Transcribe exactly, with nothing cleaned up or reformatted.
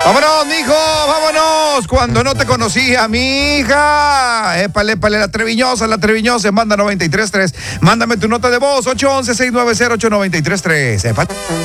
Vámonos, mijo, vámonos. Cuando no te conocía, mi hija. Épale, épale, la Treviñosa, la Treviñosa. Manda noventa y tres tres. Mándame tu nota de voz, ocho once, seis nueve cero, ocho nueve tres tres. Épale.